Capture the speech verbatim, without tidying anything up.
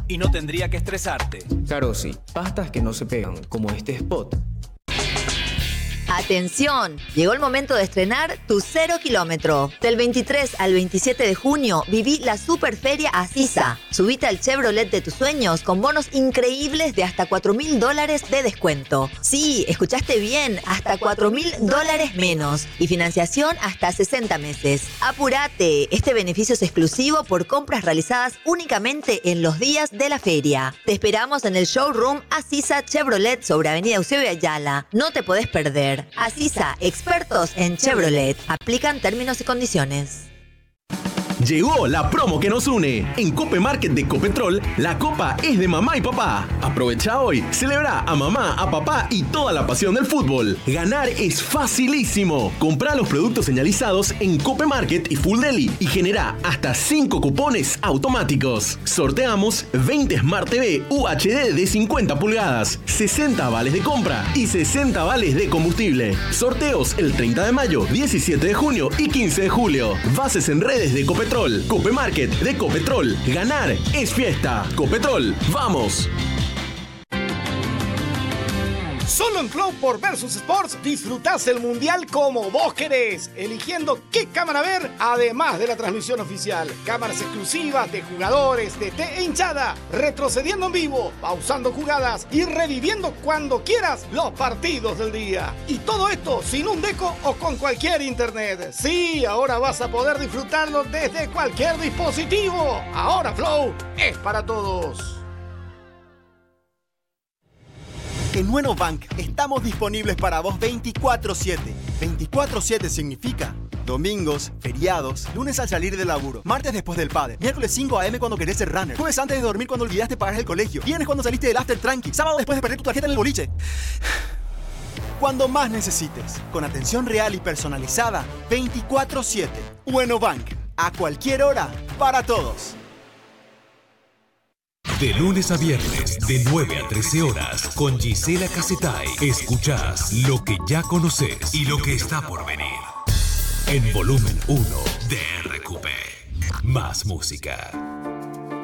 y no tendría que estresarte. Claro, sí. Pastas que no se pegan, como este spot. ¡Atención! Llegó el momento de estrenar tu cero kilómetro. Del veintitrés al veintisiete de junio viví la Superferia Asisa. Subite al Chevrolet de tus sueños con bonos increíbles de hasta cuatro mil dólares de descuento. Sí, escuchaste bien, hasta cuatro mil dólares menos. Y financiación hasta sesenta meses. ¡Apurate! Este beneficio es exclusivo por compras realizadas únicamente en los días de la feria. Te esperamos en el showroom Asisa Chevrolet sobre Avenida Eusebio Ayala. No te podés perder. Asisa, expertos en Chevrolet. Aplican términos y condiciones. Llegó la promo que nos une. En Cope Market de Copetrol, la copa es de mamá y papá. Aprovecha hoy, celebra a mamá, a papá y toda la pasión del fútbol. Ganar es facilísimo. Comprá los productos señalizados en Cope Market y Full Deli y genera hasta cinco cupones automáticos. Sorteamos veinte Smart T V U H D de cincuenta pulgadas, sesenta vales de compra y sesenta vales de combustible. Sorteos el treinta de mayo, diecisiete de junio y quince de julio. Bases en redes de Copetrol. Cope Market de Copetrol. Ganar es fiesta. Copetrol, ¡vamos! Solo en Flow por Versus Sports disfrutás el Mundial como vos querés, eligiendo qué cámara ver, además de la transmisión oficial. Cámaras exclusivas de jugadores, D T e hinchada, retrocediendo en vivo, pausando jugadas y reviviendo cuando quieras los partidos del día. Y todo esto sin un deco o con cualquier internet. Sí, ahora vas a poder disfrutarlo desde cualquier dispositivo. Ahora Flow es para todos. En Nuenobank estamos disponibles para vos veinticuatro siete. veinticuatro siete significa domingos, feriados, lunes al salir del laburo, martes después del padre, miércoles cinco a eme cuando querés ser runner, jueves antes de dormir cuando olvidaste pagar el colegio, viernes cuando saliste del after tranqui, sábado después de perder tu tarjeta en el boliche. Cuando más necesites, con atención real y personalizada, veinticuatro siete. Nuenobank, a cualquier hora, para todos. De lunes a viernes, de nueve a trece horas, con Gisela Casetay, escuchás lo que ya conoces y lo que está por venir. En Volumen uno de R Q P. Más música.